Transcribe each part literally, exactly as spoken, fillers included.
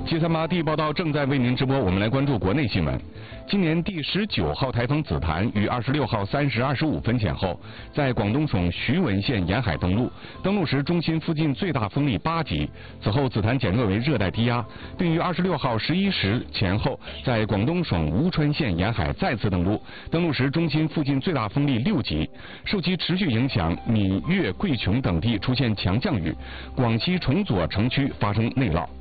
七三八第一报道正在为您直播，我们来关注国内新闻。今年第十九号台风紫檀于二十六号三时二十五分前后，在广东省徐闻县沿海登陆，登陆时中心附近最大风力八级。此后紫檀减弱为热带低压，并于二十六号十一时前后，在广东省吴川县沿海再次登陆，登陆时中心附近最大风力六级。受其持续影响，闽粤贵琼等地出现强降雨，广西崇左城区发生内涝。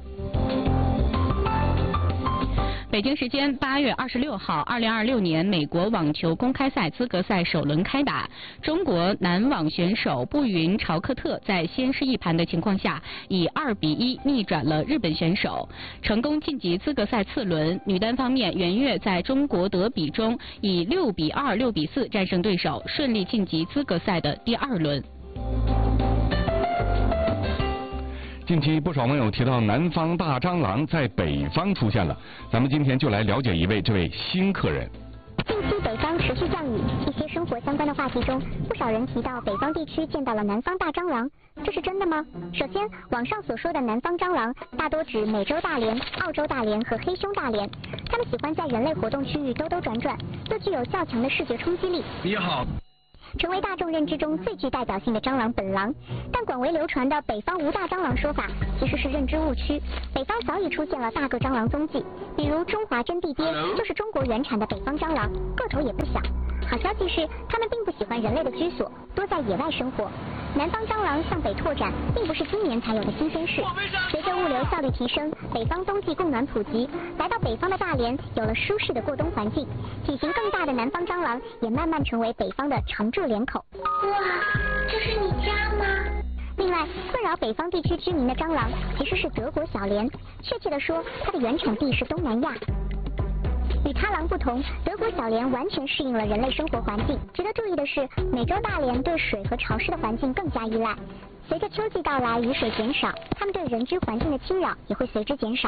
北京时间八月二十六号，二零二六年美国网球公开赛资格赛首轮开打，中国男网选手步云朝克特在先失一盘的情况下，以二比一逆转了日本选手，成功晋级资格赛次轮。女单方面，袁岳在中国德比中以六比二、六比四战胜对手，顺利晋级资格赛的第二轮。 近期不少网友提到南方大蟑螂在北方出现了，咱们今天就来了解一位这位新客人。 近期北方持续降雨，一些生活相关的话题中，不少人提到北方地区见到了南方大蟑螂，这是真的吗？首先，网上所说的南方蟑螂大多指美洲大蠊、澳洲大蠊和黑胸大蠊，它们喜欢在人类活动区域兜兜转转，又具有较强的视觉冲击力。 你好。 成为大众认知中最具代表性的蟑螂本狼，但广为流传的北方无大蟑螂说法其实是认知误区。北方早已出现了大个蟑螂踪迹，比如中华真地鳖就是中国原产的北方蟑螂，个头也不小。好消息是，它们并不喜欢人类的居所，多在野外生活。南方蟑螂向北拓展，并不是今年才有的新鲜事。随着物流效率提升，北方冬季供暖普及，来到北方的大连有了舒适的过冬环境，体型更大的南方蟑螂也慢慢成为北方的常驻连口。 哇，这是你家吗？ 另外，困扰北方地区居民的蟑螂其实是德国小蠊，确切地说，它的原产地是东南亚。与他狼不同，德国小蠊完全适应了人类生活环境。值得注意的是，美洲大蠊对水和潮湿的环境更加依赖。随着秋季到来，雨水减少，它们对人居环境的侵扰也会随之减少。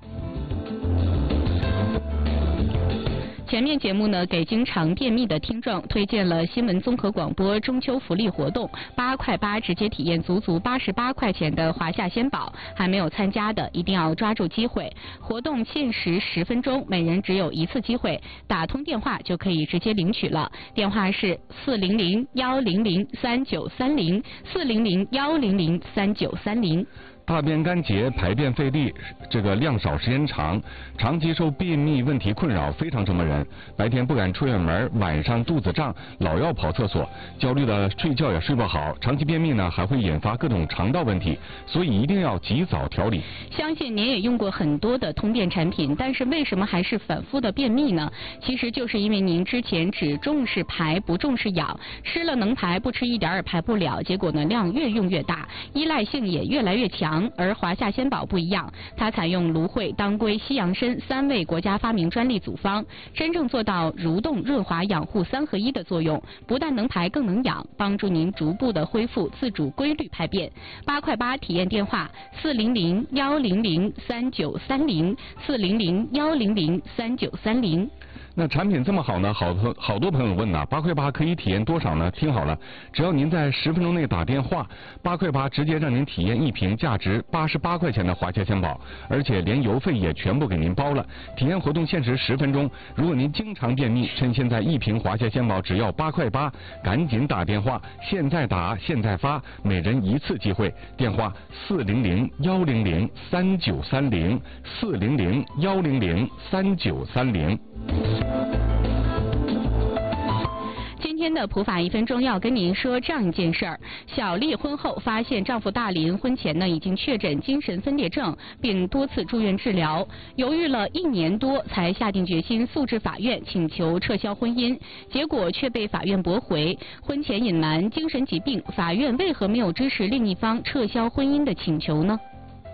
前面节目呢，给经常便秘的听众推荐了新闻综合广播中秋福利活动，八块八直接体验足足八十八块钱的华夏鲜宝，还没有参加的一定要抓住机会。活动限时十分钟，每人只有一次机会，打通电话就可以直接领取了。电话是四零零幺零零三九三零四零零幺零零三九三零。 大便干结、排便费力，这个量少时间长，长期受便秘问题困扰，非常折磨人。白天不敢出远门，晚上肚子胀，老要跑厕所，焦虑的睡觉也睡不好。长期便秘呢，还会引发各种肠道问题，所以一定要及早调理。 相信您也用过很多的通便产品，但是为什么还是反复的便秘呢？其实就是因为您之前只重视排，不重视养，吃了能排，不吃一点也排不了，结果呢量越用越大，依赖性也越来越强。而华夏鲜宝不一样，它采用芦荟、当归、西洋参三味国家发明专利组方，真正做到蠕动、润滑、养护三合一的作用，不但能排更能养，帮助您逐步的恢复自主规律排便。八块八体验电话：四零零幺零零三九三零四零零幺零零三九三零。 那产品这么好呢，好多好多朋友问呢，八块八可以体验多少呢？听好了，只要您在十分钟内打电话，八块八直接让您体验一瓶价值八十八块钱的华夏鲜宝，而且连邮费也全部给您包了。体验活动限时十分钟，如果您经常便秘，趁现在一瓶华夏鲜宝只要八块八，赶紧打电话，现在打现在发，每人一次机会。电话四零零幺零零三九三零四零零幺零零三九三零。 今天的普法一分钟要跟您说这样一件事儿：小丽婚后发现丈夫大林婚前呢已经确诊精神分裂症，并多次住院治疗，犹豫了一年多才下定决心诉至法院请求撤销婚姻，结果却被法院驳回。婚前隐瞒精神疾病，法院为何没有支持另一方撤销婚姻的请求呢？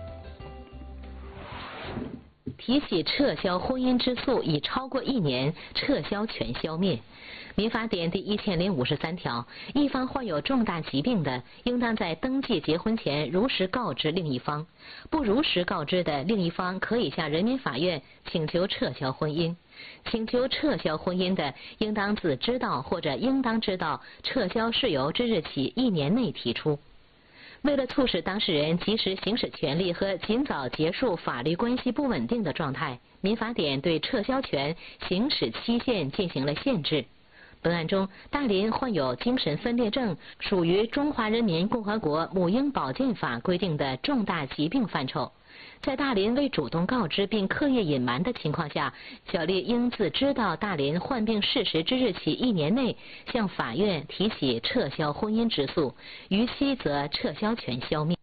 提起撤销婚姻之诉已超过一年，撤销权消灭。民法典第一千零五十三条，一方患有重大疾病的，应当在登记结婚前如实告知另一方；不如实告知的，另一方可以向人民法院请求撤销婚姻。请求撤销婚姻的，应当自知道或者应当知道撤销事由之日起一年内提出。 为了促使当事人及时行使权利和尽早结束法律关系不稳定的状态，民法典对撤销权行使期限进行了限制。本案中，大林患有精神分裂症，属于《中华人民共和国母婴保健法》规定的重大疾病范畴。在大林未主动告知并刻意隐瞒的情况下，小丽应自知道大林患病事实之日起一年内，向法院提起撤销婚姻之诉，逾期则撤销权消灭。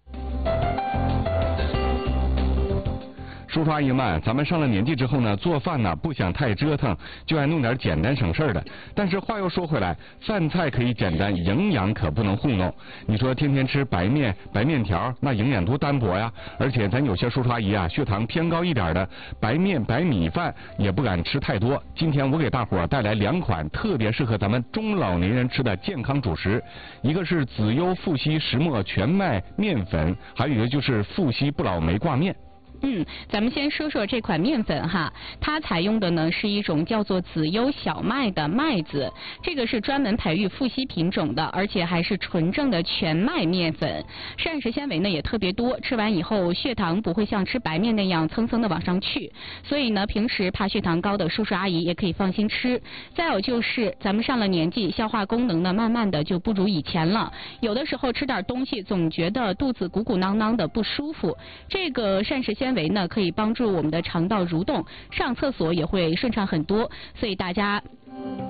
叔叔阿姨们，咱们上了年纪之后呢，做饭呢不想太折腾，就爱弄点简单省事的。但是话又说回来，饭菜可以简单，营养可不能糊弄。你说天天吃白面、白面条，那营养多单薄呀！而且咱有些叔叔阿姨啊，血糖偏高一点的，白面、白米饭也不敢吃太多。今天我给大伙儿带来两款特别适合咱们中老年人吃的健康主食，一个是子优富硒石墨全麦面粉，还有一个就是富硒不老梅挂面。 嗯，咱们先说说这款面粉哈，它采用的呢是一种叫做子优小麦的麦子，这个是专门培育富硒品种的，而且还是纯正的全麦面粉，膳食纤维呢也特别多，吃完以后血糖不会像吃白面那样蹭蹭的往上去，所以呢平时怕血糖高的叔叔阿姨也可以放心吃。再有就是咱们上了年纪，消化功能呢慢慢的就不如以前了，有的时候吃点东西总觉得肚子鼓鼓囊囊的不舒服，这个膳食纤维呢可以帮助我们的肠道蠕动，上厕所也会顺畅很多，所以大家